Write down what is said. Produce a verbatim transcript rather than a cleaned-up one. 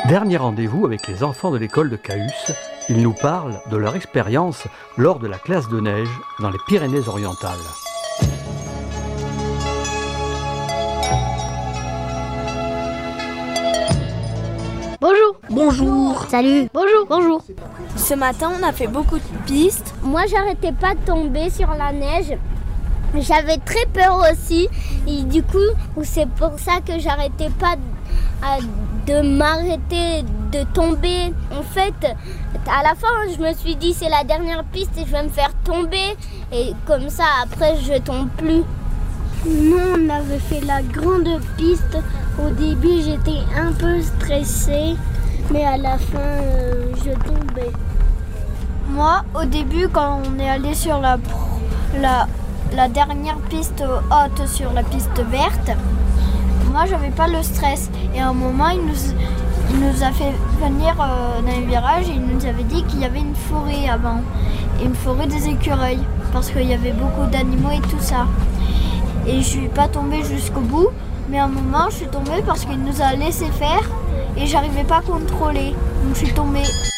Dernier rendez-vous avec les enfants de l'école de Cahus. Ils nous parlent de leur expérience lors de la classe de neige dans les Pyrénées-Orientales. Bonjour. Bonjour. Salut. Bonjour. Bonjour. Ce matin, on a fait beaucoup de pistes. Moi, j'arrêtais pas de tomber sur la neige. J'avais très peur aussi. Et du coup, c'est pour ça que j'arrêtais pas de, de m'arrêter de tomber. En fait, à la fin, je me suis dit c'est la dernière piste et je vais me faire tomber. Et comme ça, après, je tombe plus. Nous, on avait fait la grande piste. Au début, j'étais un peu stressée, mais à la fin, euh, je tombais. Moi, au début, quand on est allé sur la, la, la dernière piste haute sur la piste verte, moi, j'avais pas le stress. Et à un moment, il nous, il nous a fait venir euh, dans les virages et il nous avait dit qu'il y avait une forêt avant. Et une forêt des écureuils, parce qu'il y avait beaucoup d'animaux et tout ça. Et je suis pas tombée jusqu'au bout, mais à un moment je suis tombée parce qu'il nous a laissé faire et j'arrivais pas à contrôler, donc je suis tombée.